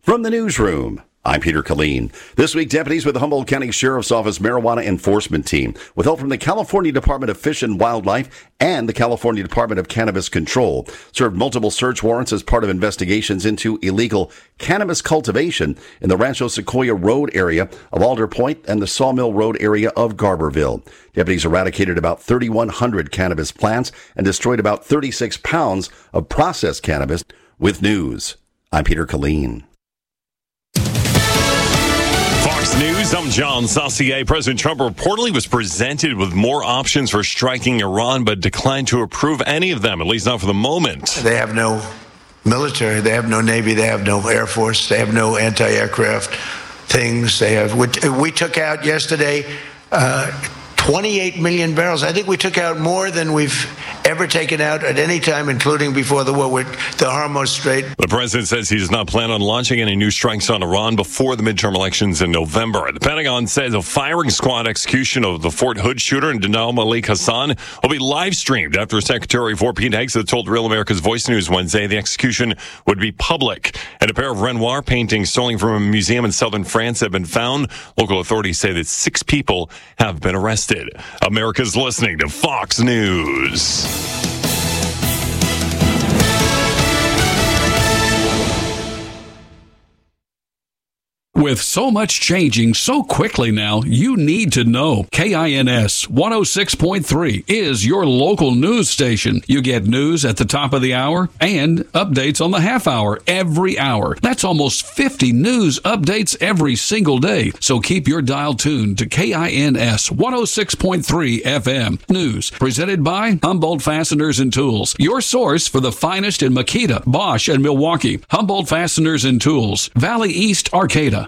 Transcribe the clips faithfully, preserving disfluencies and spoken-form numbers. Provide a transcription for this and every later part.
From the newsroom, I'm Peter Killeen. This week, deputies with the Humboldt County Sheriff's Office Marijuana Enforcement Team, with help from the California Department of Fish and Wildlife and the California Department of Cannabis Control, served multiple search warrants as part of investigations into illegal cannabis cultivation in the Rancho Sequoia Road area of Alder Point and the Sawmill Road area of Garberville. Deputies eradicated about thirty-one hundred cannabis plants and destroyed about thirty-six pounds of processed cannabis. With news, I'm Peter Killeen. Fox News, I'm John Saucier. President Trump reportedly was presented with more options for striking Iran, but declined to approve any of them, at least not for the moment. They have no military, they have no Navy, they have no Air Force, they have no anti-aircraft things. They have. We, we took out yesterday uh, twenty-eight million barrels. I think we took out more than we've ever taken out at any time, including before the war with the Hormuz Strait. The president says he does not plan on launching any new strikes on Iran before the midterm elections in November. The Pentagon says a firing squad execution of the Fort Hood shooter and Danal Malik Hassan will be live streamed after Secretary of War Pete Hegseth told Real America's Voice News Wednesday the execution would be public. And a pair of Renoir paintings stolen from a museum in southern France have been found. Local authorities say that six people have been arrested. America's listening to Fox News. With so much changing so quickly now, you need to know. K I N S one oh six point three is your local news station. You get news at the top of the hour and updates on the half hour every hour. That's almost fifty news updates every single day. So keep your dial tuned to K I N S one oh six point three F M. News presented by Humboldt Fasteners and Tools, your source for the finest in Makita, Bosch, and Milwaukee. Humboldt Fasteners and Tools, Valley East, Arcata.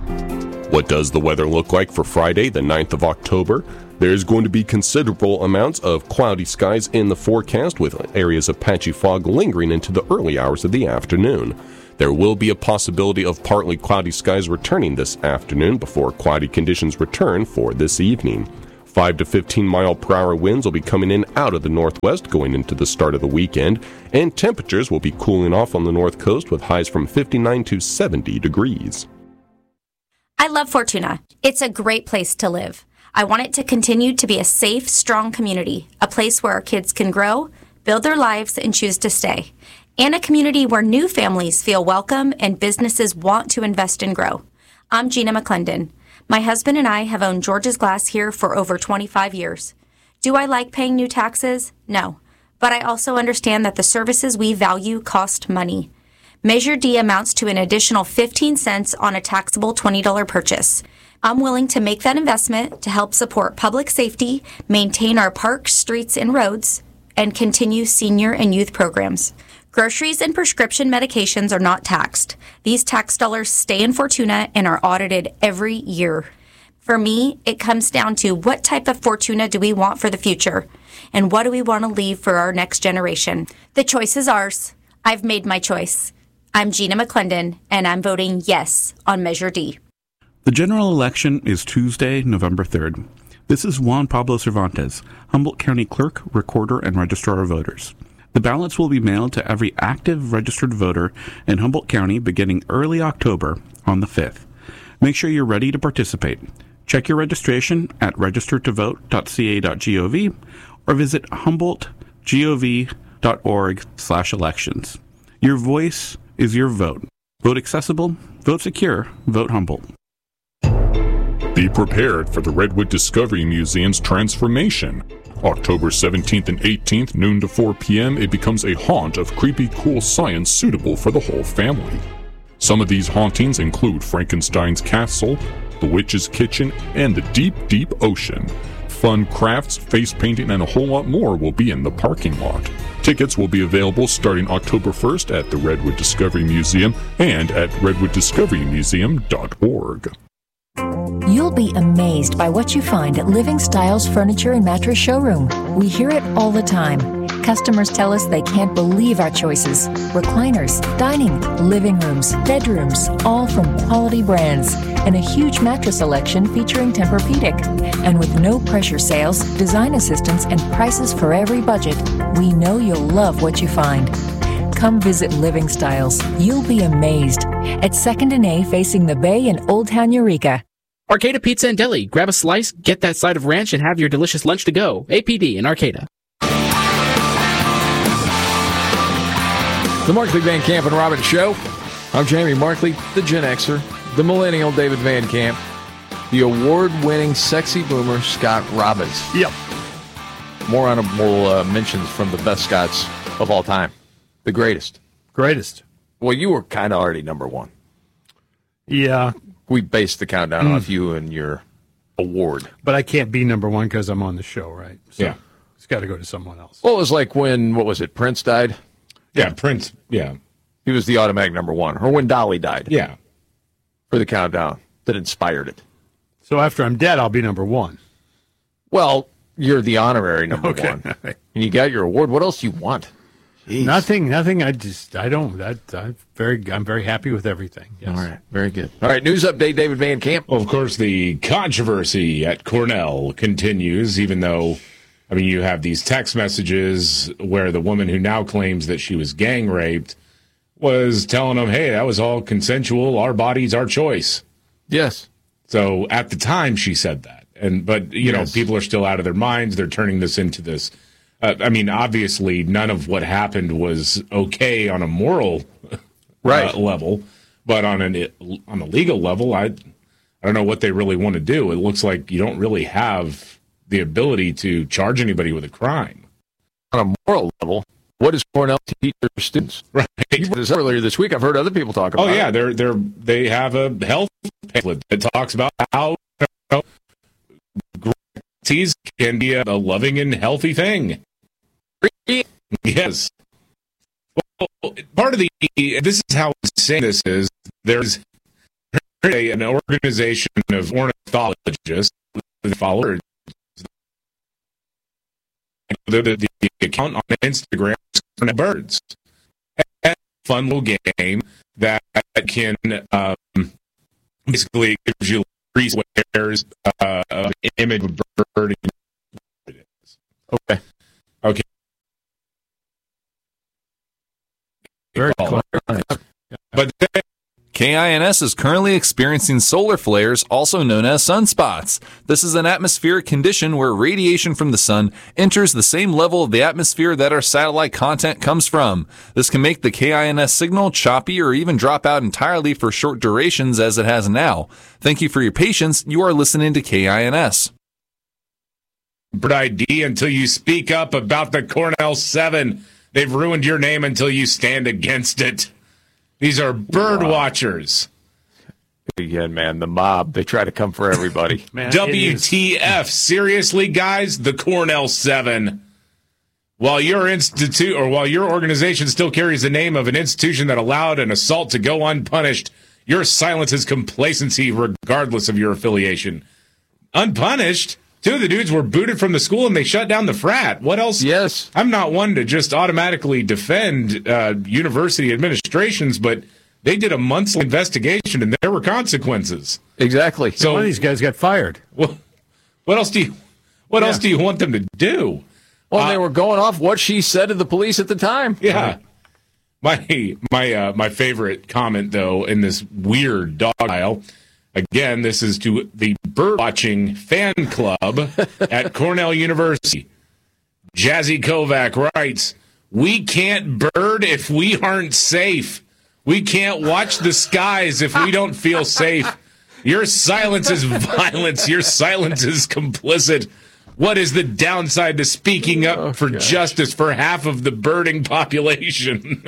What does the weather look like for Friday, the ninth of October? There's going to be considerable amounts of cloudy skies in the forecast, with areas of patchy fog lingering into the early hours of the afternoon. There will be a possibility of partly cloudy skies returning this afternoon before cloudy conditions return for this evening. five to fifteen mile per hour winds will be coming in out of the northwest going into the start of the weekend, and temperatures will be cooling off on the north coast with highs from fifty-nine to seventy degrees. I love Fortuna. It's a great place to live. I want it to continue to be a safe, strong community, a place where our kids can grow, build their lives, and choose to stay, and a community where new families feel welcome and businesses want to invest and grow. I'm Gina McClendon. My husband and I have owned George's Glass here for over twenty-five years. Do I like paying new taxes? No. But I also understand that the services we value cost money. Measure D amounts to an additional fifteen cents on a taxable twenty dollars purchase. I'm willing to make that investment to help support public safety, maintain our parks, streets, and roads, and continue senior and youth programs. Groceries and prescription medications are not taxed. These tax dollars stay in Fortuna and are audited every year. For me, it comes down to what type of Fortuna do we want for the future, and what do we want to leave for our next generation. The choice is ours. I've made my choice. I'm Gina McClendon, and I'm voting yes on Measure D. The general election is Tuesday, November third. This is Juan Pablo Cervantes, Humboldt County Clerk, Recorder, and Registrar of Voters. The ballots will be mailed to every active registered voter in Humboldt County beginning early October on the fifth. Make sure you're ready to participate. Check your registration at register to vote dot c a dot gov or visit humboldt gov dot org slash elections. Your voice is your vote. Vote accessible, vote secure, vote Humboldt. Be prepared for the Redwood Discovery Museum's transformation. October seventeenth and eighteenth, noon to four p.m., it becomes a haunt of creepy, cool science suitable for the whole family. Some of these hauntings include Frankenstein's castle, the witch's kitchen, and the deep, deep ocean. Fun crafts, face painting, and a whole lot more will be in the parking lot. Tickets will be available starting October first at the Redwood Discovery Museum and at redwood discovery museum dot org. You'll be amazed by what you find at Living Styles Furniture and Mattress Showroom. We hear it all the time. Customers tell us they can't believe our choices. Recliners, dining, living rooms, bedrooms, all from quality brands. And a huge mattress selection featuring Tempur-Pedic. And with no pressure sales, design assistance, and prices for every budget, we know you'll love what you find. Come visit Living Styles. You'll be amazed. At second and A facing the Bay in Old Town Eureka. Arcata Pizza and Deli. Grab a slice, get that side of ranch, and have your delicious lunch to go. A P D in Arcata. The Markley Van Camp and Robbins Show. I'm Jamie Markley, the Gen Xer, the millennial David Van Camp, the award-winning sexy boomer Scott Robbins. Yep. More honorable uh, mentions from the best Scots of all time. The greatest. Greatest. Well, you were kind of already number one. Yeah. We based the countdown Mm. off you and your award. But I can't be number one because I'm on the show, right? So Yeah. It's got to go to someone else. Well, it was like when, what was it, Prince died? Yeah, Prince, yeah. He was the automatic number one. Or when Dolly died. Yeah. For the countdown that inspired it. So after I'm dead, I'll be number one. Well, you're the honorary number Okay. one. And you got your award. What else do you want? Jeez. Nothing, nothing. I just, I don't, that, I'm very, I'm very happy with everything. Yes. All right, very good. All right, news update, David Van Camp. Well, of course, the controversy at Cornell continues, even though, I mean, you have these text messages where the woman who now claims that she was gang raped was telling them, hey, that was all consensual. Our bodies, our choice. Yes. So at the time, she said that. And but, you Yes. know, people are still out of their minds. They're turning this into this. Uh, I mean, obviously, none of what happened was okay on a moral right. uh, level, but on an on a legal level, I I don't know what they really want to do. It looks like you don't really have the ability to charge anybody with a crime. On a moral level, what does Cornell teach their students? Right. You brought this up earlier this week. I've heard other people talk about Oh yeah, it. they're they're they have a health pamphlet that talks about how you know, gravities can be a, a loving and healthy thing. Yes. Well, part of the this is how insane this is. There's a, an organization of ornithologists that follow the, the, the account on Instagram for birds. And a fun little game that can um, basically gives you three squares uh, of an image of a bird. Okay. Okay. Very cool. But then, K I N S is currently experiencing solar flares, also known as sunspots. This is an atmospheric condition where radiation from the sun enters the same level of the atmosphere that our satellite content comes from. This can make the K I N S signal choppy or even drop out entirely for short durations as it has now. Thank you for your patience. You are listening to K I N S. Bird I D until you speak up about the Cornell seven. They've ruined your name until you stand against it. These are bird wow. watchers. Again, man, the mob, they try to come for everybody. Man, W T F. Seriously, guys? The Cornell seven. While your institute or while your organization still carries the name of an institution that allowed an assault to go unpunished, your silence is complacency regardless of your affiliation. Unpunished? Two of the dudes were booted from the school and they shut down the frat. What else? Yes. I'm not one to just automatically defend uh, university administrations, but they did a month's investigation and there were consequences. Exactly. So one of these guys got fired. Well, what else do you? What yeah. else do you want them to do? Well, uh, they were going off what she said to the police at the time. Yeah. My my uh, my favorite comment though in this weird dog aisle. Again, this is to the bird-watching fan club at Cornell University. Jazzy Kovac writes, "We can't bird if we aren't safe. We can't watch the skies if we don't feel safe. Your silence is violence. Your silence is complicit. What is the downside to speaking up oh, for gosh. justice for half of the birding population?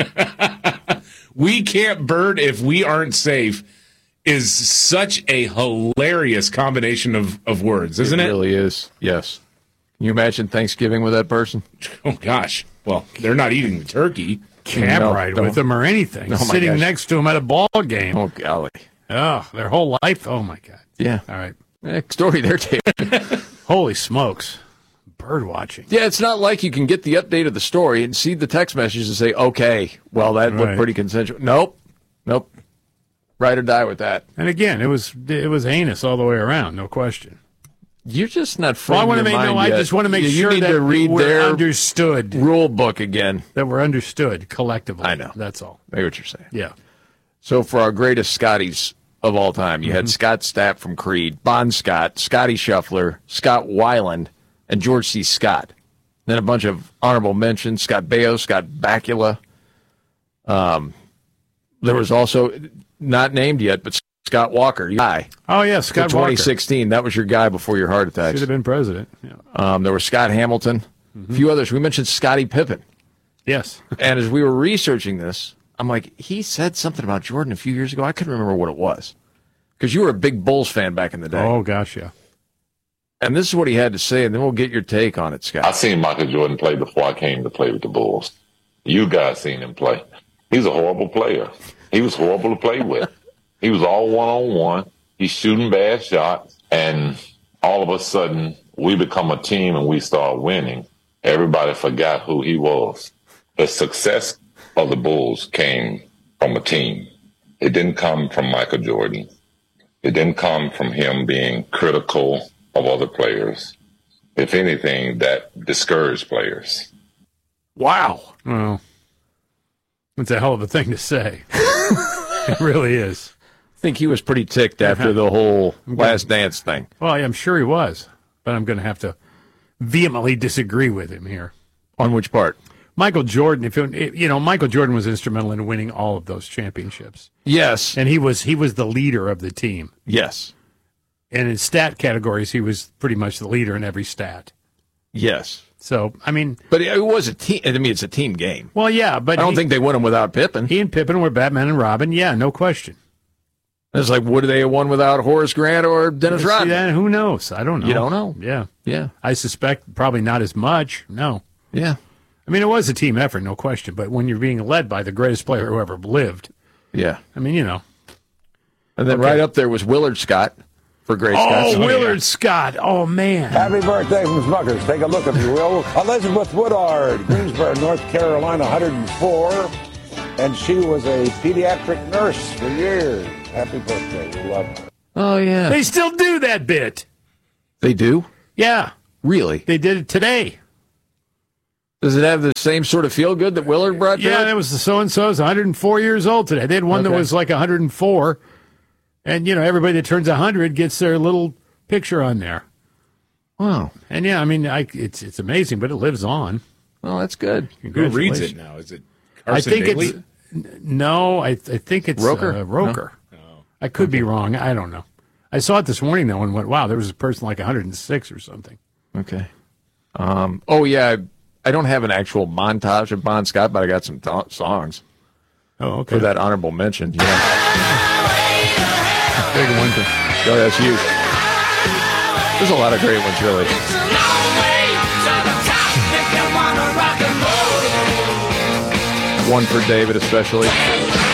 We can't bird if we aren't safe." Is such a hilarious combination of, of words, isn't it? It really is, yes. Can you imagine Thanksgiving with that person? Oh, gosh. Well, they're not eating the turkey. Can't no, ride with them or anything. Oh, Sitting gosh. next to them at a ball game. Oh, golly. Oh, their whole life. Oh, my God. Yeah. All right. Next story there, David. Holy smokes. Bird watching. Yeah, it's not like you can get the update of the story and see the text messages and say, okay, well, that right. looked pretty consensual. Nope. Nope. Ride or die with that. And again, it was it was heinous all the way around, no question. You're just not free. Well, I want to make no. I just want to make you, sure you need that to read we're their understood rule book again. That we're understood collectively. I know. That's all. I know what you're saying. Yeah. So for our greatest Scotties of all time, you mm-hmm. had Scott Stapp from Creed, Bon Scott, Scotty Shuffler, Scott Weiland, and George C. Scott. Then a bunch of honorable mentions: Scott Baio, Scott Bakula. Um, there was also not named yet, but Scott Walker, your guy. Oh, yeah, Scott twenty sixteen, Walker. That was your guy before your heart attack. Should have been president. Yeah. Um, there was Scott Hamilton, mm-hmm. a few others. We mentioned Scottie Pippen. Yes. And as we were researching this, I'm like, he said something about Jordan a few years ago. I couldn't remember what it was. Because you were a big Bulls fan back in the day. Oh, gosh, yeah. And this is what he had to say, and then we'll get your take on it, Scott. I seen Michael Jordan play before I came to play with the Bulls. You guys seen him play. He's a horrible player. He was horrible to play with. He was all one-on-one. He's shooting bad shots. And all of a sudden, we become a team and we start winning. Everybody forgot who he was. The success of the Bulls came from a team. It didn't come from Michael Jordan. It didn't come from him being critical of other players. If anything, that discouraged players. Wow. Well, that's a hell of a thing to say. It really is. I think he was pretty ticked after the whole Last Dance thing. Well, I'm sure he was, but I'm going to have to vehemently disagree with him here. On which part? Michael Jordan. If it, you know, Michael Jordan was instrumental in winning all of those championships. Yes, and he was he was the leader of the team. Yes, and in stat categories, he was pretty much the leader in every stat. Yes. So I mean, but it was a team. I mean, it's a team game. Well, yeah, but I don't he, think they won them without Pippen. He and Pippen were Batman and Robin. Yeah, no question. It's like, would they have won without Horace Grant or Dennis Rodman? That, who knows? I don't know. You don't know? Yeah. Yeah. I suspect probably not as much. No. Yeah. I mean, it was a team effort, no question. But when you're being led by the greatest player who ever lived. Yeah. I mean, you know. And then okay. right up there was Willard Scott for Great oh, Scott. Oh, Willard yeah. Scott. Oh, man. Happy birthday from Smuckers. Take a look, if you will. Elizabeth Woodard, Greensboro, North Carolina, one hundred four. And she was a pediatric nurse for years. Happy birthday. We love her. Oh, yeah. They still do that bit. They do? Yeah. Really? They did it today. Does it have the same sort of feel good that Willard brought Yeah, to it? that was the so-and-so's one hundred four years old today. They had one okay. that was like one hundred four. And, you know, everybody that turns one hundred gets their little picture on there. Wow. And, yeah, I mean, I, it's it's amazing, but it lives on. Well, that's good. Who reads it now? Is it Carson I think Daly? it's... No, I, I think it's Roker. Uh, Roker. No? Oh. I could okay. be wrong. I don't know. I saw it this morning, though, and went, wow, there was a person like one hundred six or something. Okay. Um, oh, yeah, I, I don't have an actual montage of Bon Scott, but I got some th- songs. Oh, okay. For that honorable mention. Yeah. Big one. To- oh, that's huge. There's a lot of great ones, really. One for David, especially.